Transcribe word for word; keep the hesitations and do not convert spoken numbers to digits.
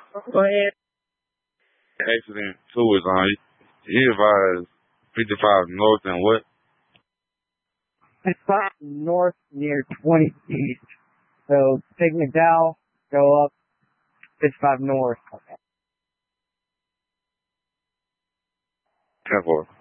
Go ahead. Accident two is on. He advised fifty-five north and what? fifty-five north near twenty east. So take McDowell, go up fifty-five north. ten four.